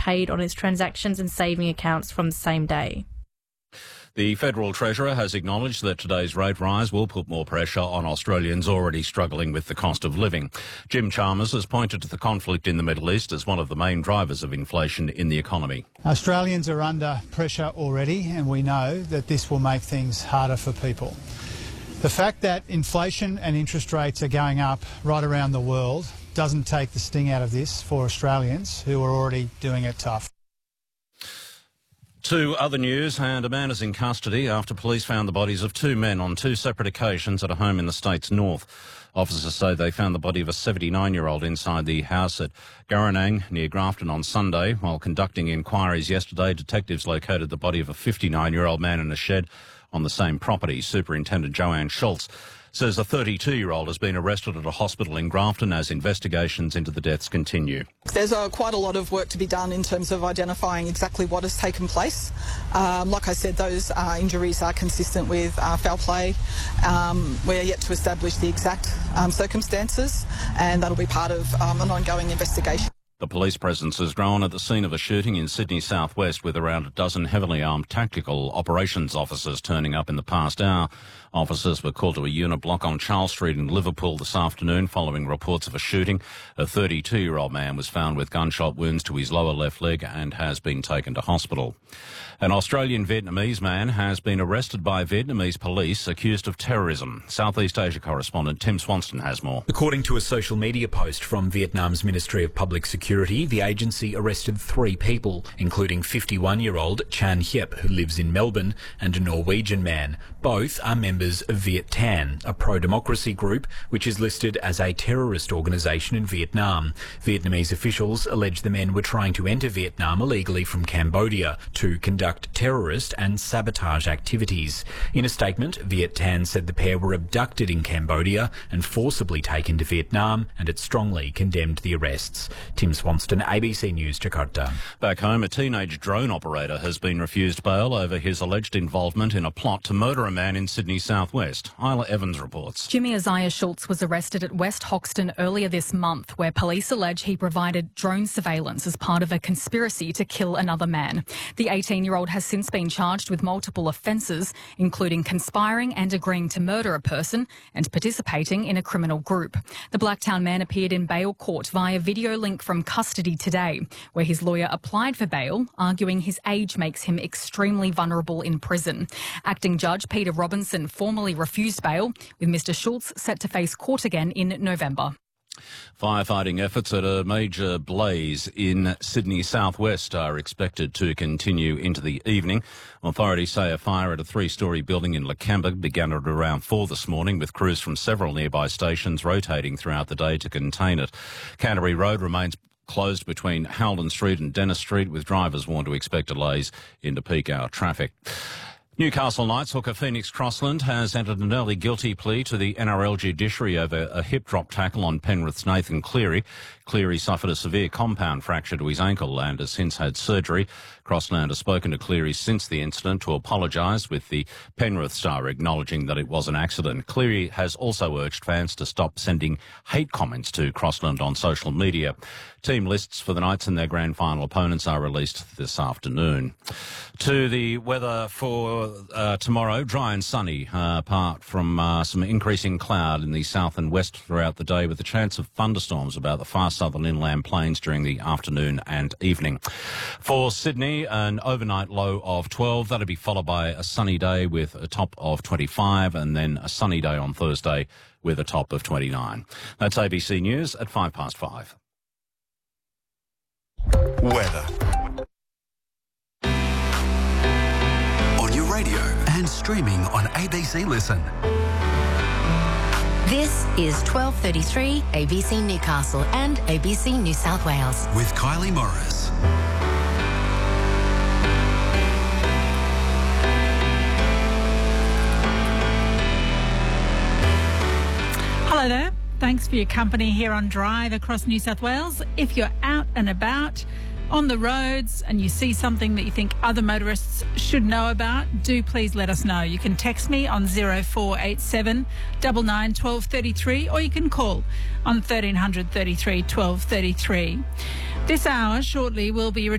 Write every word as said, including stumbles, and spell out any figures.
paid on his transactions and saving accounts from the same day. The Federal Treasurer has acknowledged that today's rate rise will put more pressure on Australians already struggling with the cost of living. Jim Chalmers has pointed to the conflict in the Middle East as one of the main drivers of inflation in the economy. Australians are under pressure already, and we know that this will make things harder for people. The fact that inflation and interest rates are going up right around the world doesn't take the sting out of this for Australians who are already doing it tough. To other news, and a man is in custody after police found the bodies of two men on two separate occasions at a home in the state's north. Officers say they found the body of a seventy-nine-year-old inside the house at Guranang near Grafton on Sunday. While conducting inquiries yesterday, detectives located the body of a fifty-nine-year-old man in a shed on the same property. Superintendent Joanne Schultz says a thirty-two-year-old has been arrested at a hospital in Grafton as investigations into the deaths continue. There's uh, quite a lot of work to be done in terms of identifying exactly what has taken place. Um, like I said, those uh, injuries are consistent with uh, foul play. Um, we're yet to establish the exact um, circumstances, and that'll be part of um, an ongoing investigation. The police presence has grown at the scene of a shooting in Sydney southwest, with around a dozen heavily armed tactical operations officers turning up in the past hour. Officers were called to a unit block on Charles Street in Liverpool this afternoon following reports of a shooting. A thirty-two-year-old man was found with gunshot wounds to his lower left leg and has been taken to hospital. An Australian Vietnamese man has been arrested by Vietnamese police accused of terrorism. Southeast Asia correspondent Tim Swanston has more. According to a social media post from Vietnam's Ministry of Public Security, the agency arrested three people, including fifty-one-year-old Chan Hiep, who lives in Melbourne, and a Norwegian man. Both are members of Viet Thanh, a pro-democracy group which is listed as a terrorist organisation in Vietnam. Vietnamese officials allege the men were trying to enter Vietnam illegally from Cambodia to conduct terrorist and sabotage activities. In a statement, Viet Thanh said the pair were abducted in Cambodia and forcibly taken to Vietnam, and it strongly condemned the arrests. Tim Swanston, A B C News, Jakarta. Back home, a teenage drone operator has been refused bail over his alleged involvement in a plot to murder a man in Sydney southwest. Isla Evans reports. Jimmy Isaiah Schultz was arrested at West Hoxton earlier this month, where police allege he provided drone surveillance as part of a conspiracy to kill another man. The eighteen-year-old has since been charged with multiple offences, including conspiring and agreeing to murder a person and participating in a criminal group. The Blacktown man appeared in bail court via video link from custody today, where his lawyer applied for bail, arguing his age makes him extremely vulnerable in prison. Acting Judge Peter Robinson formally refused bail, with Mr Schultz set to face court again in November. Firefighting efforts at a major blaze in Sydney southwest are expected to continue into the evening. Authorities say a fire at a three-storey building in Lakemba began at around four this morning, with crews from several nearby stations rotating throughout the day to contain it. Canterbury Road remains closed between Howland Street and Dennis Street, with drivers warned to expect delays into peak hour traffic. Newcastle Knights hooker Phoenix Crossland has entered an early guilty plea to the N R L judiciary over a hip drop tackle on Penrith's Nathan Cleary. Cleary suffered a severe compound fracture to his ankle and has since had surgery. Crossland has spoken to Cleary since the incident to apologise, with the Penrith star acknowledging that it was an accident. Cleary has also urged fans to stop sending hate comments to Crossland on social media. Team lists for the Knights and their grand final opponents are released this afternoon. To the weather for uh, tomorrow, dry and sunny, uh, apart from uh, some increasing cloud in the south and west throughout the day, with a chance of thunderstorms about the far southern inland plains during the afternoon and evening. For Sydney, an overnight low of twelve. That'll be followed by a sunny day with a top of twenty-five, and then a sunny day on Thursday with a top of twenty-nine. That's A B C News at five past five. Weather. On your radio and streaming on A B C Listen. This is twelve thirty-three A B C Newcastle and A B C New South Wales. With Kylie Morris. Hello there. Thanks for your company here on Drive across New South Wales. If you're out and about on the roads and you see something that you think other motorists should know about, do please let us know. You can text me on zero four eight seven nine nine one two three three, or you can call on thirteen hundred thirty-three twelve thirty-three. This hour shortly will be